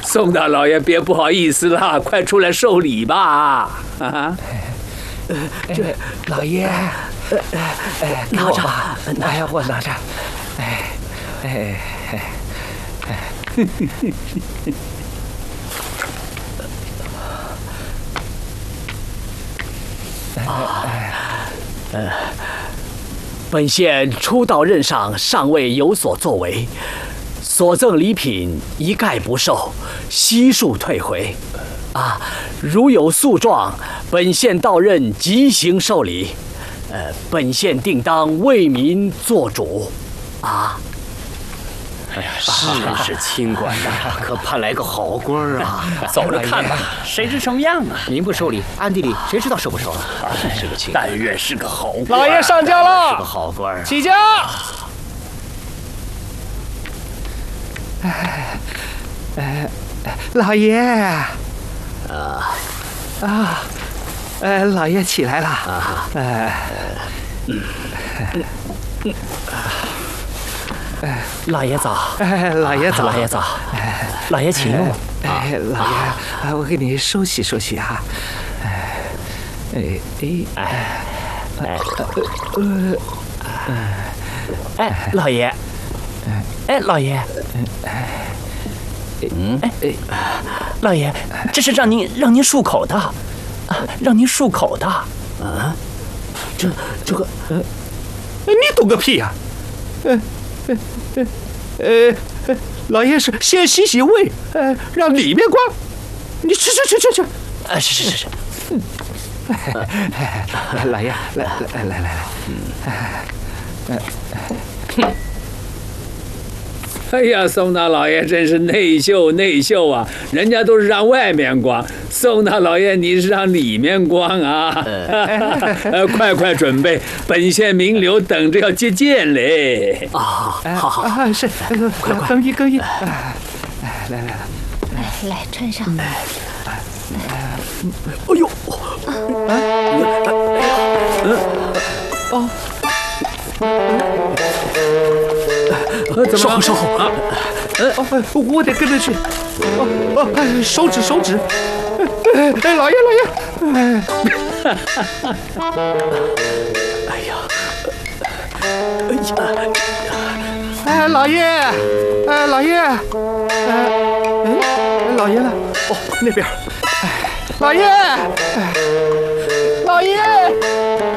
宋大老爷别不好意思了，快出来受礼吧！啊， 老爷，拿着吧，哎呀，我拿着， 本县初到任上，尚未有所作为，所赠礼品一概不受，悉数退回。如有诉状，本县到任即行受理。本县定当为民做主。 哎呀，是清官呐，可盼来个好官啊！ 走着看吧，谁知什么样啊？ 您不收礼，暗地里谁知道收不收啊？ 是个清官，但愿是个好官。 老爷上轿了， 是个好官。 起驾！ 老爷，老爷起来了。 老爷早， 老爷早， 老爷早，老爷请用。 老爷，我给你收拾收拾啊。 老爷，老爷，老爷，这是让您漱口的，让您漱口的。 这个，你懂个屁呀！老爷是先洗胃，让里面刮。你去。 是。 老爷，来。 哎呀，宋大老爷真是内秀啊！人家都是让外面光，宋大老爷你是让里面光啊！快准备，本县名流等着要接见嘞！ 好， 是，更衣，来， 来穿上。 哎呦， 怎么稍后啊！ 我得跟着去。手指。老爷。老爷，老爷了。那边。老爷。